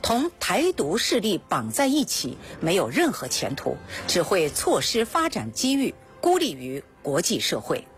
同台独势力绑在一起，没有任何前途，只会错失发展机遇，孤立于国际社会。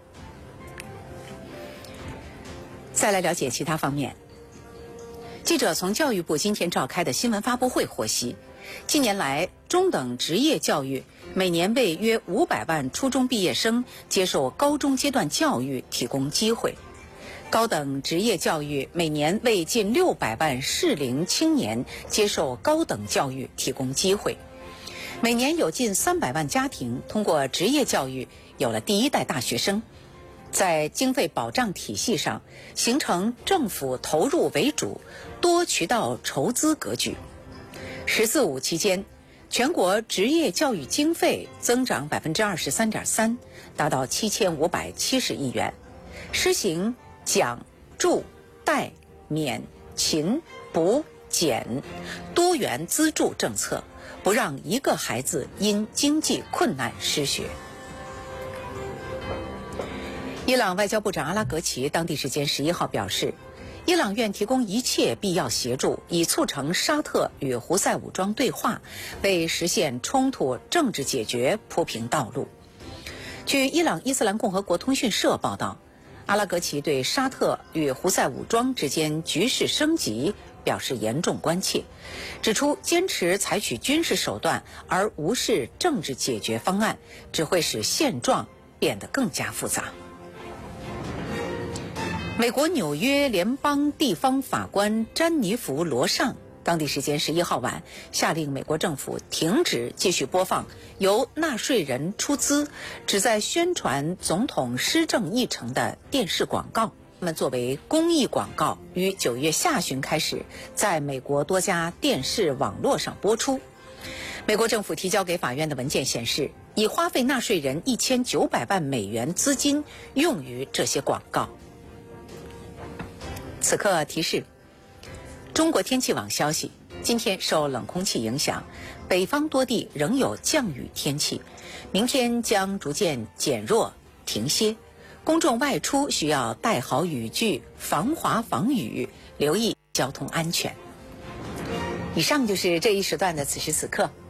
再来了解其他方面。记者从教育部今天召开的新闻发布会获悉，近年来中等职业教育每年为约500万初中毕业生接受高中阶段教育提供机会，高等职业教育每年为近600万适龄青年接受高等教育提供机会，每年有近300万家庭通过职业教育有了第一代大学生。在经费保障体系上，形成政府投入为主、多渠道筹资格局。“14·5”期间，全国职业教育经费增长23.3%，达到7570亿元，施行奖、助、贷、免、勤、补、减多元资助政策，不让一个孩子因经济困难失学。伊朗外交部长阿拉格齐当地时间11号表示，伊朗愿提供一切必要协助，以促成沙特与胡塞武装对话，为实现冲突政治解决铺平道路。据伊朗伊斯兰共和国通讯社报道，阿拉格齐对沙特与胡塞武装之间局势升级表示严重关切，指出坚持采取军事手段而无视政治解决方案，只会使现状变得更加复杂。美国纽约联邦地方法官詹妮弗·罗尚当地时间11号晚下令美国政府停止继续播放由纳税人出资旨在宣传总统施政议程的电视广告。它们作为公益广告，于9月下旬开始在美国多家电视网络上播出。美国政府提交给法院的文件显示，已花费纳税人1900万美元资金用于这些广告。此刻提示，中国天气网消息，今天受冷空气影响，北方多地仍有降雨天气，明天将逐渐减弱停歇，公众外出需要带好雨具，防滑防雨，留意交通安全。以上就是这一时段的此时此刻。